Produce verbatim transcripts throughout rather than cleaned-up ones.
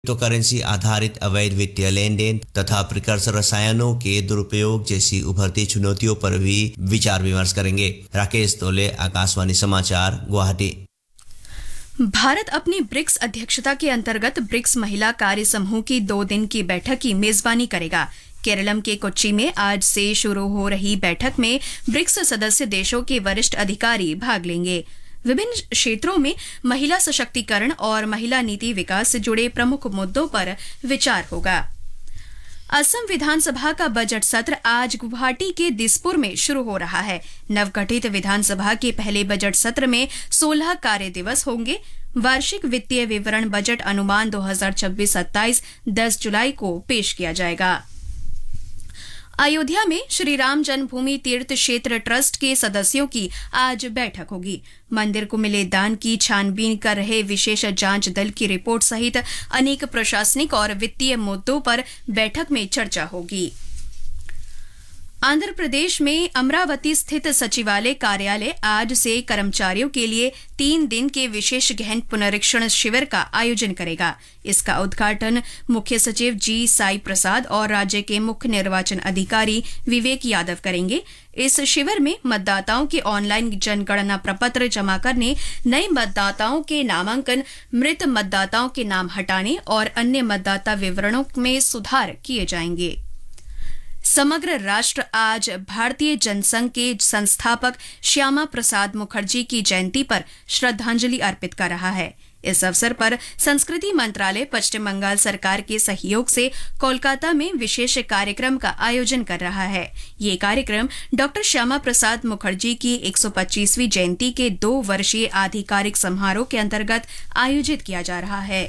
Crypto currency आधारित अवैध वित्तीय लेन देन तथा प्रिकर्सर रसायनों के दुरुपयोग जैसी उभरती चुनौतियों पर भी विचार विमर्श करेंगे। राकेश तोले, आकाशवाणी समाचार, गुवाहाटी। भारत अपनी ब्रिक्स अध्यक्षता के अंतर्गत ब्रिक्स महिला कार्य समूह की दो दिन की बैठक की मेजबानी करेगा। केरलम के कोच्चि में आज से शुरू हो रही बैठक में ब्रिक्स सदस्य देशों के वरिष्ठ अधिकारी भाग लेंगे। विभिन्न क्षेत्रों में महिला सशक्तिकरण और महिला नीति विकास से जुड़े प्रमुख मुद्दों पर विचार होगा। असम विधानसभा का बजट सत्र आज गुवाहाटी के दिसपुर में शुरू हो रहा है। नवगठित विधानसभा के पहले बजट सत्र में सोलह कार्य दिवस होंगे। वार्षिक वित्तीय विवरण बजट अनुमान दो हज़ार छब्बीस सत्ताईस दस जुलाई को पेश किया जाएगा। अयोध्या में श्री राम जन्मभूमि तीर्थ क्षेत्र ट्रस्ट के सदस्यों की आज बैठक होगी। मंदिर को मिले दान की छानबीन कर रहे विशेष जांच दल की रिपोर्ट सहित अनेक प्रशासनिक और वित्तीय मुद्दों पर बैठक में चर्चा होगी। आंध्र प्रदेश में अमरावती स्थित सचिवालय कार्यालय आज से कर्मचारियों के लिए तीन दिन के विशेष गहन पुनरीक्षण शिविर का आयोजन करेगा। इसका उद्घाटन मुख्य सचिव जी साई प्रसाद और राज्य के मुख्य निर्वाचन अधिकारी विवेक यादव करेंगे। इस शिविर में मतदाताओं के ऑनलाइन जनगणना प्रपत्र जमा करने, नए मतदाताओं के नामांकन, मृत मतदाताओं के नाम हटाने और अन्य मतदाता विवरणों में सुधार किए जाएंगे। समग्र राष्ट्र आज भारतीय जनसंघ के संस्थापक श्यामा प्रसाद मुखर्जी की जयंती पर श्रद्धांजलि अर्पित कर रहा है। इस अवसर पर संस्कृति मंत्रालय पश्चिम बंगाल सरकार के सहयोग से कोलकाता में विशेष कार्यक्रम का आयोजन कर रहा है। ये कार्यक्रम डॉक्टर श्यामा प्रसाद मुखर्जी की एक सौ पच्चीसवीं जयंती के दो वर्षीय आधिकारिक समारोह के अंतर्गत आयोजित किया जा रहा है।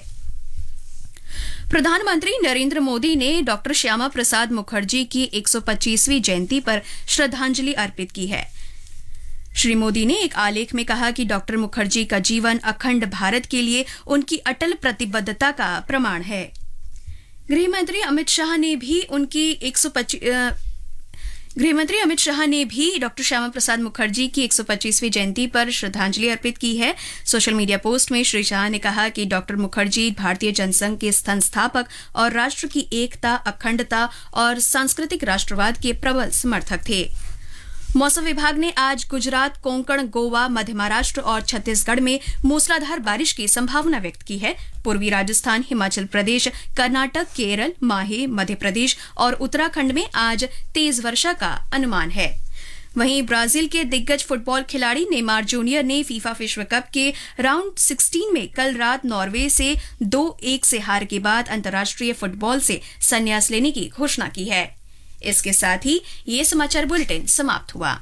प्रधानमंत्री नरेंद्र मोदी ने डॉक्टर श्यामा प्रसाद मुखर्जी की एक सौ पच्चीसवीं जयंती पर श्रद्धांजलि अर्पित की है। श्री मोदी ने एक आलेख में कहा कि डॉक्टर मुखर्जी का जीवन अखंड भारत के लिए उनकी अटल प्रतिबद्धता का प्रमाण है। गृहमंत्री अमित शाह ने भी उनकी एक सौ पच्चीस गृहमंत्री अमित शाह ने भी डॉक्टर श्यामा प्रसाद मुखर्जी की एक सौ पच्चीसवीं जयंती पर श्रद्धांजलि अर्पित की है। सोशल मीडिया पोस्ट में श्री शाह ने कहा कि डॉक्टर मुखर्जी भारतीय जनसंघ के संस्थापक और राष्ट्र की एकता, अखंडता और सांस्कृतिक राष्ट्रवाद के प्रबल समर्थक थे। मौसम विभाग ने आज गुजरात, कोंकण, गोवा, मध्य महाराष्ट्र और छत्तीसगढ़ में मूसलाधार बारिश की संभावना व्यक्त की है। पूर्वी राजस्थान, हिमाचल प्रदेश, कर्नाटक, केरल, माहे, मध्य प्रदेश और उत्तराखंड में आज तेज वर्षा का अनुमान है। वहीं ब्राजील के दिग्गज फुटबॉल खिलाड़ी नेमार जूनियर ने फीफा विश्व कप के राउंड सोलह में कल रात नॉर्वे से दो एक से हार के बाद अंतर्राष्ट्रीय फुटबॉल से संन्यास लेने की घोषणा की है। इसके साथ ही ये समाचार बुलेटिन समाप्त हुआ।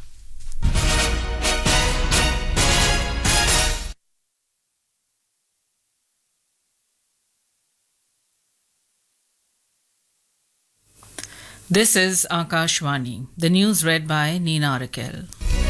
This is Akashvani. The news read by Neena Rakel.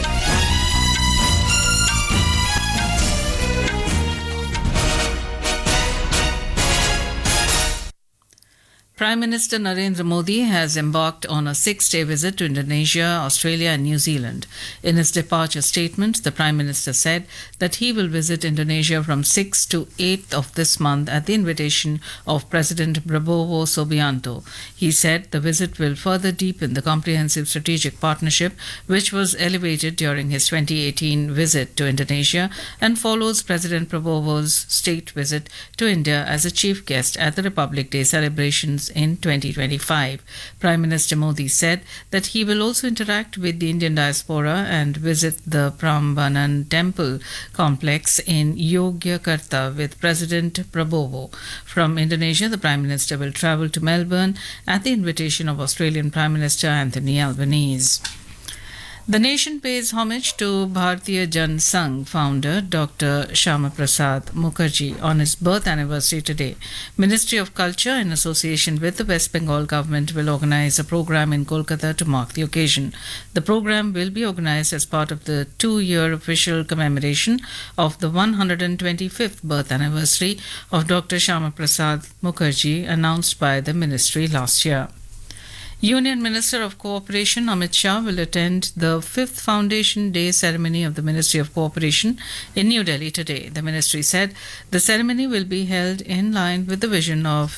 Prime Minister Narendra Modi has embarked on a six-day visit to Indonesia, Australia and New Zealand. In his departure statement, the Prime Minister said that he will visit Indonesia from sixth to eighth of this month at the invitation of President Prabowo Subianto. He said the visit will further deepen the comprehensive strategic partnership which was elevated during his twenty eighteen visit to Indonesia and follows President Prabowo's state visit to India as a chief guest at the Republic Day celebrations in twenty twenty-five. Prime Minister Modi said that he will also interact with the Indian diaspora and visit the Prambanan temple complex in Yogyakarta with President Prabowo. From Indonesia, the Prime Minister will travel to Melbourne at the invitation of Australian Prime Minister Anthony Albanese. The nation pays homage to Bharatiya Jan Sangh founder Doctor Shyama Prasad Mukherjee on his birth anniversary today. Ministry of Culture, in association with the West Bengal government, will organize a program in Kolkata to mark the occasion. The program will be organized as part of the two-year official commemoration of the one hundred twenty-fifth birth anniversary of Doctor Shyama Prasad Mukherjee, announced by the ministry last year. Union Minister of Cooperation Amit Shah will attend the fifth Foundation Day ceremony of the Ministry of Cooperation in New Delhi today. The ministry said the ceremony will be held in line with the vision of